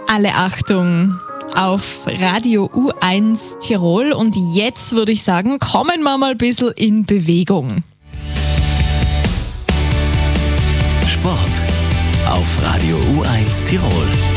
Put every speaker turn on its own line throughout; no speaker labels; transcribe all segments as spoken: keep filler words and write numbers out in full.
Alle Achtung auf Radio U eins Tirol und jetzt würde ich sagen, kommen wir mal ein bisschen in Bewegung.
Sport auf Radio U eins Tirol.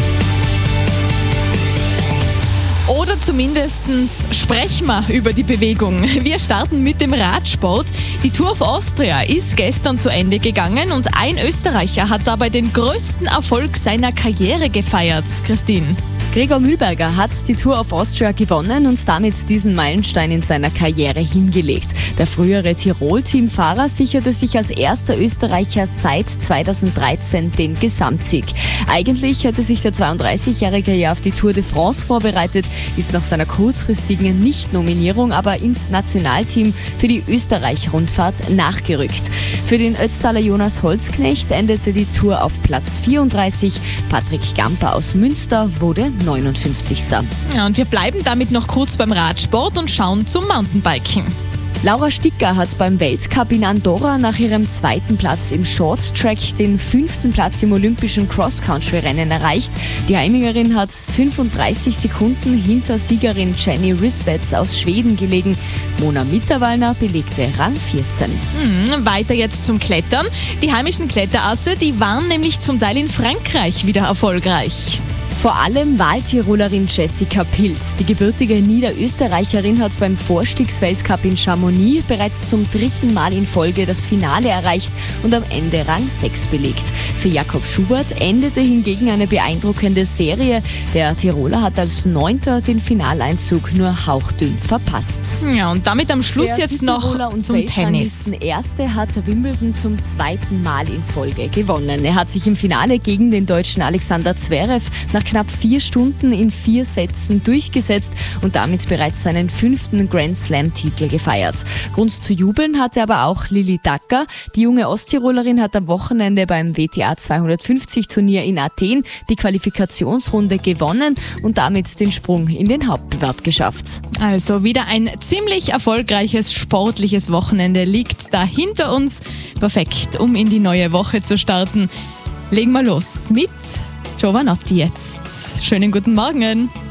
Oder zumindest sprechen wir über die Bewegung. Wir starten mit dem Radsport. Die Tour of Austria ist gestern zu Ende gegangen und ein Österreicher hat dabei den größten Erfolg seiner Karriere gefeiert. Christine.
Gregor Mühlberger hat die Tour of Austria gewonnen und damit diesen Meilenstein in seiner Karriere hingelegt. Der frühere Tirol-Teamfahrer sicherte sich als erster Österreicher seit zweitausenddreizehn den Gesamtsieg. Eigentlich hätte sich der zweiunddreißigjährige ja auf die Tour de France vorbereitet, ist nach seiner kurzfristigen Nicht-Nominierung aber ins Nationalteam für die Österreich-Rundfahrt nachgerückt. Für den Ötztaler Jonas Holzknecht endete die Tour auf Platz vierunddreißig. Patrick Gamper aus Münster wurde neunundfünfzigster
Ja, und wir bleiben damit noch kurz beim Radsport und schauen zum Mountainbiken.
Laura Sticker hat beim Weltcup in Andorra nach ihrem zweiten Platz im Shorttrack den fünften Platz im olympischen Cross-Country-Rennen erreicht. Die Heimierin hat fünfunddreißig Sekunden hinter Siegerin Jenny Rissveds aus Schweden gelegen. Mona Mitterwallner belegte Rang vierzehn.
Hm, weiter jetzt zum Klettern. Die heimischen Kletterasse, die waren nämlich zum Teil in Frankreich wieder erfolgreich.
Vor allem Wahltirolerin Jessica Pilz. Die gebürtige Niederösterreicherin hat beim Vorstiegsweltcup in Chamonix bereits zum dritten Mal in Folge das Finale erreicht und am Ende Rang sechs belegt. Für Jakob Schubert endete hingegen eine beeindruckende Serie. Der Tiroler hat als Neunter den Finaleinzug nur hauchdünn verpasst.
Ja, und damit am Schluss
Der
jetzt noch
und
zum Tennis.
Der Erste hat Wimbledon zum zweiten Mal in Folge gewonnen. Er hat sich im Finale gegen den Deutschen Alexander Zverev nach knapp vier Stunden in vier Sätzen durchgesetzt und damit bereits seinen fünften Grand Slam-Titel gefeiert. Grund zu jubeln hatte aber auch Lilli Dacker. Die junge Osttirolerin hat am Wochenende beim W T A zweihundertfünfzig-Turnier in Athen die Qualifikationsrunde gewonnen und damit den Sprung in den Hauptbewerb geschafft.
Also wieder ein ziemlich erfolgreiches sportliches Wochenende liegt da hinter uns. Perfekt, um in die neue Woche zu starten. Legen wir los mit Giovanotti jetzt. Schönen guten Morgen.